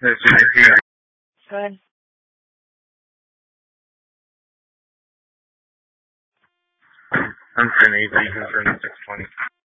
This is here. Good. I'm for an AV confirmed 620.